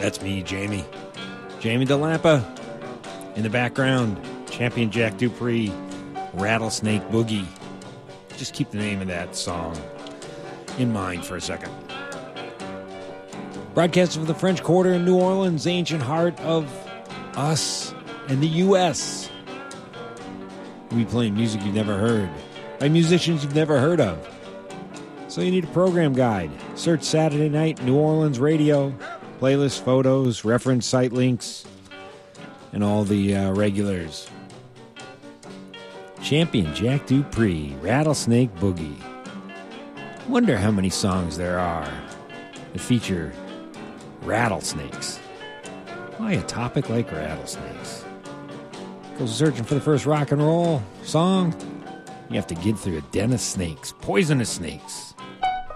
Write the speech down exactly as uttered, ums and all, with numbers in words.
That's me, Jamie. Jamie DeLampa. In the background, Champion Jack Dupree, Rattlesnake Boogie. Just keep the name of that song in mind for a second. Broadcast from the French Quarter in New Orleans, ancient heart of us and the U S We play music you've never heard by musicians you've never heard of. So you need a program guide. Search Saturday Night New Orleans Radio, playlist, photos, reference site links, and all the uh, regulars. Champion Jack Dupree, Rattlesnake Boogie. Wonder how many songs there are that feature rattlesnakes. Why a topic like rattlesnakes? Goes searching for the first rock and roll song. You have to get through a den of snakes, poisonous snakes.